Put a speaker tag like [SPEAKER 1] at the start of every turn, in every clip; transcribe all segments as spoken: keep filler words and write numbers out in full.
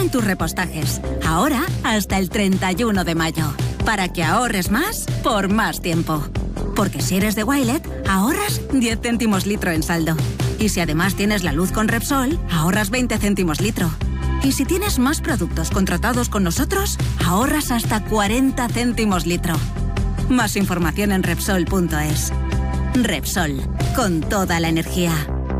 [SPEAKER 1] en tus repostajes. Ahora hasta el treinta y uno de mayo. Para que ahorres más por más tiempo. Porque si eres de Wilet, ahorras diez céntimos litro en saldo. Y si además tienes la luz con Repsol, ahorras veinte céntimos litro. Y si tienes más productos contratados con nosotros, ahorras hasta cuarenta céntimos litro. Más información en Repsol punto es. Repsol, con toda la energía.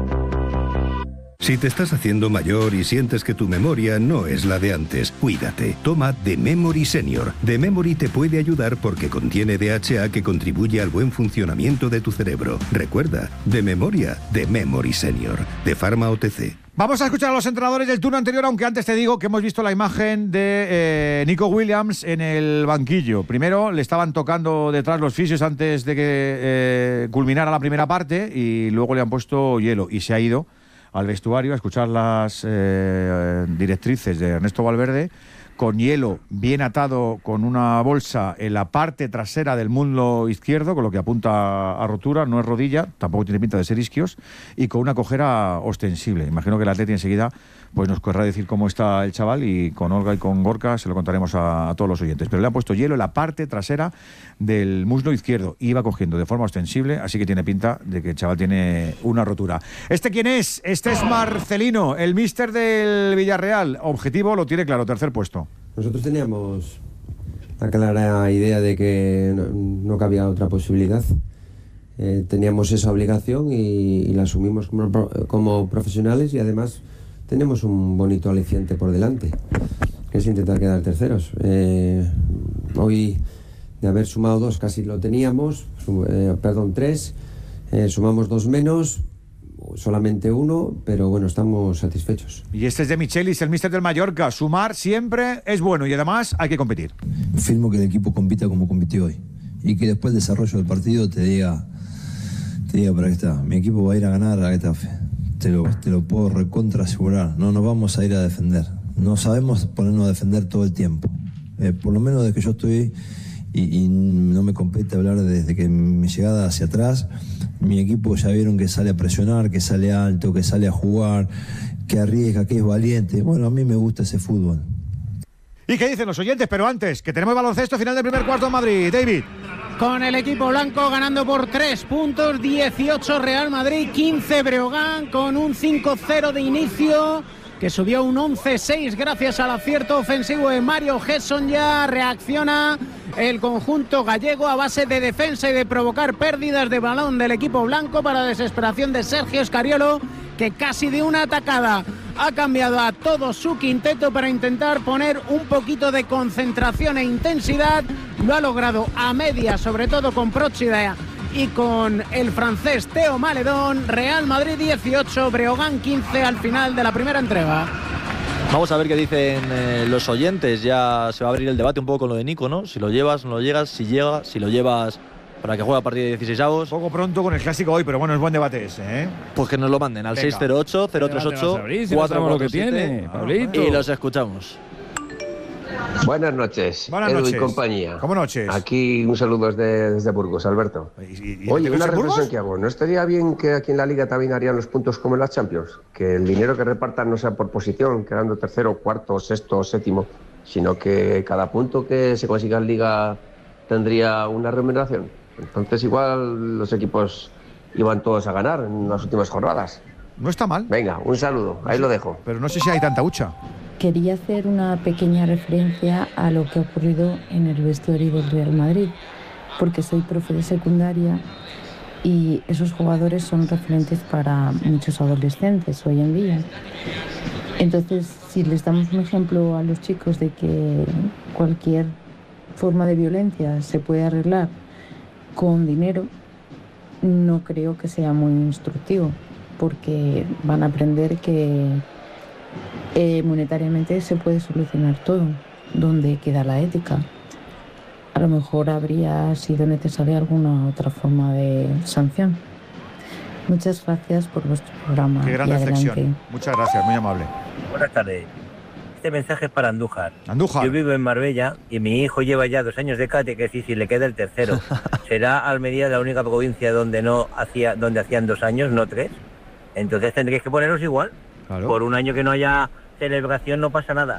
[SPEAKER 2] Si te estás haciendo mayor y sientes que tu memoria no es la de antes, cuídate. Toma The Memory Senior. The Memory te puede ayudar porque contiene D H A que contribuye al buen funcionamiento de tu cerebro. Recuerda, de memoria, The Memory Senior. De Pharma O T C.
[SPEAKER 3] Vamos a escuchar a los entrenadores del turno anterior, aunque antes te digo que hemos visto la imagen de eh, Nico Williams en el banquillo. Primero le estaban tocando detrás los fisios antes de que eh, culminara la primera parte y luego le han puesto hielo y se ha ido al vestuario a escuchar las eh, directrices de Ernesto Valverde, con hielo bien atado con una bolsa en la parte trasera del muslo izquierdo, con lo que apunta a rotura, no es rodilla, tampoco tiene pinta de ser isquios, y con una cojera ostensible. Imagino que el atleta enseguida pues nos querrá decir cómo está el chaval, y con Olga y con Gorka se lo contaremos a, a todos los oyentes. Pero le han puesto hielo en la parte trasera del muslo izquierdo, y iba cogiendo de forma ostensible, así que tiene pinta de que el chaval tiene una rotura. ¿Este quién es? Este es Marcelino, el míster del Villarreal. Objetivo lo tiene claro, tercer puesto.
[SPEAKER 4] Nosotros teníamos la clara idea de que no, no cabía otra posibilidad. Eh, teníamos esa obligación y, y la asumimos como, como profesionales, y además tenemos un bonito aliciente por delante, que es intentar quedar terceros. Eh, hoy, de haber sumado dos, casi lo teníamos, sum, eh, perdón, tres, eh, sumamos dos menos, solamente uno, pero bueno, estamos satisfechos.
[SPEAKER 3] Y este es de Michelis, el míster del Mallorca. Sumar siempre es bueno y además hay que competir.
[SPEAKER 5] Firmo que el equipo compita como compitió hoy y que después del desarrollo del partido te diga, te diga para qué está. Mi equipo va a ir a ganar a Getafe. Te lo, te lo puedo recontra asegurar. No nos vamos a ir a defender. No sabemos ponernos a defender todo el tiempo. Eh, por lo menos desde que yo estoy, y, y no me compete hablar desde que mi llegada hacia atrás. Mi equipo ya vieron que sale a presionar, que sale alto, que sale a jugar, que arriesga, que es valiente. Bueno, a mí me gusta ese fútbol.
[SPEAKER 3] ¿Y qué dicen los oyentes? Pero antes, que tenemos baloncesto, final del primer cuarto en Madrid. David.
[SPEAKER 6] Con el equipo blanco ganando por tres puntos, dieciocho Real Madrid, quince Breogán, con un cinco cero de inicio, que subió un once seis gracias al acierto ofensivo de Mario Gesson. Ya reacciona el conjunto gallego a base de defensa y de provocar pérdidas de balón del equipo blanco, para desesperación de Sergio Scariolo, que casi de una atacada ha cambiado a todo su quinteto para intentar poner un poquito de concentración e intensidad. Lo ha logrado a media, sobre todo con Próchida y con el francés Teo Maledón. Real Madrid dieciocho, Breogán quince al final de la primera entrega.
[SPEAKER 7] Vamos a ver qué dicen eh, los oyentes. Ya se va a abrir el debate un poco con lo de Nico, ¿no? Si lo llevas, no lo llegas, si llega, si lo llevas para que juegue a partir de dieciseisavos.
[SPEAKER 3] Poco pronto con el clásico hoy, pero bueno, es buen debate ese, ¿eh?
[SPEAKER 7] Pues que nos lo manden al
[SPEAKER 3] Venga.
[SPEAKER 7] seis cero ocho, cero tres ocho, cuatro cuatro siete y los escuchamos.
[SPEAKER 8] Buenas noches,
[SPEAKER 3] Buenas
[SPEAKER 8] Edu
[SPEAKER 3] noches.
[SPEAKER 8] y compañía.
[SPEAKER 3] ¿Cómo noches?
[SPEAKER 8] Aquí un saludo desde, desde Burgos, Alberto.
[SPEAKER 3] ¿Y, y
[SPEAKER 8] Oye, una
[SPEAKER 3] en Burgos?
[SPEAKER 8] reflexión que hago. ¿No estaría bien que aquí en la Liga también harían los puntos como en las Champions? Que el dinero que repartan no sea por posición, quedando tercero, cuarto, sexto, séptimo, sino que cada punto que se consiga en Liga tendría una remuneración. Entonces igual los equipos iban todos a ganar en las últimas jornadas.
[SPEAKER 3] No está mal.
[SPEAKER 8] Venga, un saludo, ahí lo dejo.
[SPEAKER 3] Pero no sé si hay tanta hucha.
[SPEAKER 9] Quería hacer una pequeña referencia a lo que ha ocurrido en el vestuario del Real Madrid, porque soy profe de secundaria y esos jugadores son referentes para muchos adolescentes hoy en día. Entonces, si les damos un ejemplo a los chicos de que cualquier forma de violencia se puede arreglar con dinero, no creo que sea muy instructivo, porque van a aprender que eh, monetariamente se puede solucionar todo. ¿Dónde queda la ética? A lo mejor habría sido necesaria alguna otra forma de sanción. Muchas gracias por vuestro programa.
[SPEAKER 3] Qué gran
[SPEAKER 9] y
[SPEAKER 3] reflexión.
[SPEAKER 9] adelante.
[SPEAKER 3] Muchas gracias, muy amable.
[SPEAKER 10] Buenas tardes. Este mensaje es para Andújar.
[SPEAKER 3] Andújar.
[SPEAKER 10] Yo vivo en Marbella y mi hijo lleva ya dos años de catequesis y le queda el tercero. ¿Será Almería la única provincia donde no hacía, donde hacían dos años, no tres? Entonces tendréis que poneros igual.
[SPEAKER 3] Claro.
[SPEAKER 10] Por un año que no haya celebración no pasa nada.